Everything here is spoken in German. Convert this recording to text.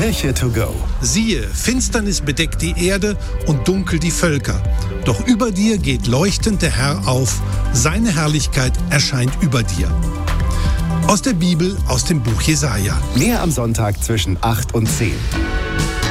Kirche to go. Siehe, Finsternis bedeckt die Erde und dunkel die Völker. Doch über dir geht leuchtend der Herr auf. Seine Herrlichkeit erscheint über dir. Aus der Bibel, aus dem Buch Jesaja. Mehr am Sonntag zwischen 8 und 10.